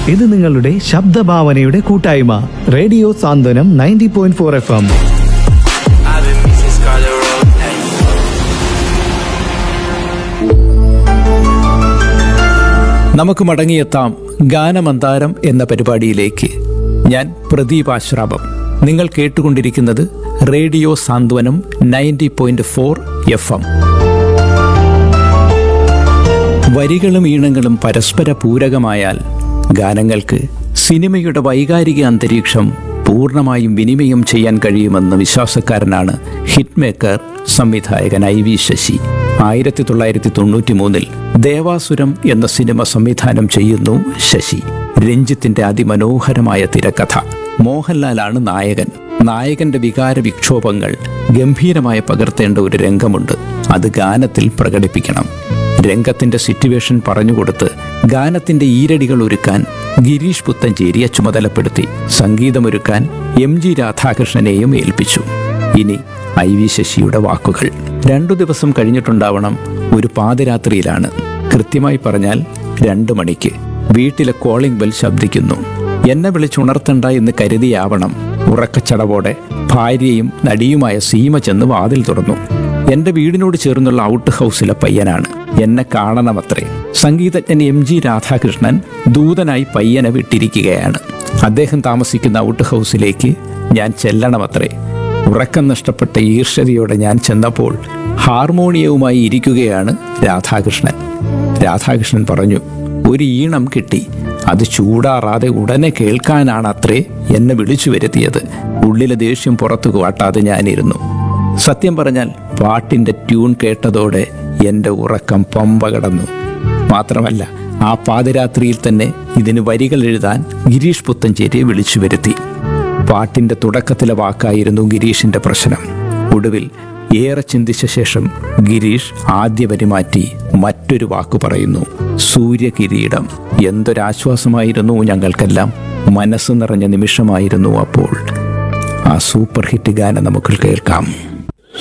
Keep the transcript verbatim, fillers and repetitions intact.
ഇത് നിങ്ങളുടെ ശബ്ദഭാവനയുടെ കൂട്ടായ്മ റേഡിയോ സാന്ത്വനം ninety point four F M. നമുക്ക് മടങ്ങിയെത്താം ഗാനമന്താരം എന്ന പരിപാടിയിലേക്ക്. ഞാൻ പ്രദീപ് ആശ്രാമം. നിങ്ങൾ കേട്ടുകൊണ്ടിരിക്കുന്നത് റേഡിയോ സാന്ത്വനം ninety point four F M. വരികളും ഈണങ്ങളും പരസ്പര പൂരകമായാൽ ഗാനങ്ങൾക്ക് സിനിമയുടെ വൈകാരിക അന്തരീക്ഷം പൂർണ്ണമായും വിനിമയം ചെയ്യാൻ കഴിയുമെന്ന വിശ്വാസക്കാരനാണ് ഹിറ്റ് മേക്കർ സംവിധായകൻ ഐ വി ശശി. ആയിരത്തി തൊള്ളായിരത്തി തൊണ്ണൂറ്റി മൂന്നിൽ ദേവാസുരം എന്ന സിനിമ സംവിധാനം ചെയ്യുന്നു ശശി. രഞ്ജിത്തിന്റെ അതിമനോഹരമായ തിരക്കഥ. മോഹൻലാലാണ് നായകൻ. നായകന്റെ വികാര വിക്ഷോഭങ്ങൾ ഗംഭീരമായി പകർത്തേണ്ട ഒരു രംഗമുണ്ട്. അത് ഗാനത്തിൽ പ്രകടിപ്പിക്കണം. രംഗത്തിന്റെ സിറ്റുവേഷൻ പറഞ്ഞുകൊടുത്ത് ഗാനത്തിന്റെ ഈരടികൾ ഒരുക്കാൻ ഗിരീഷ് പുത്തഞ്ചേരിയെ ചുമതലപ്പെടുത്തി. സംഗീതമൊരുക്കാൻ എം ജി രാധാകൃഷ്ണനെയും ഏൽപ്പിച്ചു. ഇനി ഐ വി ശശിയുടെ വാക്കുകൾ. രണ്ടു ദിവസം കഴിഞ്ഞിട്ടുണ്ടാവണം. ഒരു പാതിരാത്രിയിലാണ്. കൃത്യമായി പറഞ്ഞാൽ രണ്ടു മണിക്ക് വീട്ടിലെ കോളിംഗ് ബെൽ ശബ്ദിക്കുന്നു. എന്നെ വിളിച്ചുണർത്തണ്ട എന്ന് കരുതിയാവണം. ഉറക്കച്ചടവോടെ ഭാര്യയും നടിയുമായ സീമ ചെന്ന് വാതിൽ തുറന്നു. എന്റെ വീടിനോട് ചേർന്നുള്ള ഔട്ട് ഹൗസിലെ പയ്യനാണ്. എന്നെ കാണണമത്രേ. സംഗീതജ്ഞൻ എം ജി രാധാകൃഷ്ണൻ ദൂതനായി പയ്യനെ വിട്ടിരിക്കുകയാണ്. അദ്ദേഹം താമസിക്കുന്ന ഔട്ട് ഹൗസിലേക്ക് ഞാൻ ചെല്ലണമത്രേ. ഉറക്കം നഷ്ടപ്പെട്ട ഈർഷ്യതയോടെ ഞാൻ ചെന്നപ്പോൾ ഹാർമോണിയവുമായി ഇരിക്കുകയാണ് രാധാകൃഷ്ണൻ. രാധാകൃഷ്ണൻ പറഞ്ഞു, ഒരു ഈണം കിട്ടി. അത് ചൂടാറാതെ ഉടനെ കേൾക്കാനാണത്രേ എന്നെ വിളിച്ചു വരുത്തിയത്. ഉള്ളിലെ ദേഷ്യം പുറത്തു കാട്ടാതെ ഞാനിരുന്നു. സത്യം പറഞ്ഞാൽ പാട്ടിൻ്റെ ട്യൂൺ കേട്ടതോടെ എൻ്റെ ഉറക്കം പമ്പ കടന്നു. മാത്രമല്ല, ആ പാതിരാത്രിയിൽ തന്നെ ഇതിന് വരികൾ എഴുതാൻ ഗിരീഷ് പുത്തഞ്ചേരിയെ വിളിച്ചു വരുത്തി. പാട്ടിൻ്റെ തുടക്കത്തിലെ വാക്കായിരുന്നു ഗിരീഷിൻ്റെ പ്രശ്നം. ഒടുവിൽ ഏറെ ചിന്തിച്ച ശേഷം ഗിരീഷ് ആദ്യ വരി മാറ്റി മറ്റൊരു വാക്ക് പറയുന്നു, സൂര്യകിരീടം. എന്തൊരാശ്വാസമായിരുന്നു ഞങ്ങൾക്കെല്ലാം. മനസ്സ് നിറഞ്ഞ നിമിഷമായിരുന്നു അപ്പോൾ. ആ സൂപ്പർ ഹിറ്റ് ഗാനം നമുക്ക് കേൾക്കാം.